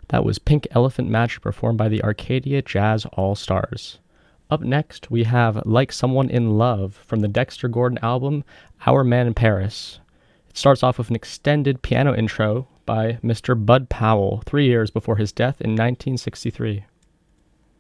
That was Pink Elephant Magic performed by the Arcadia Jazz All-Stars. Up next, we have Like Someone in Love from the Dexter Gordon album, Our Man in Paris. It starts off with an extended piano intro by Mr. Bud Powell 3 years before his death in 1963.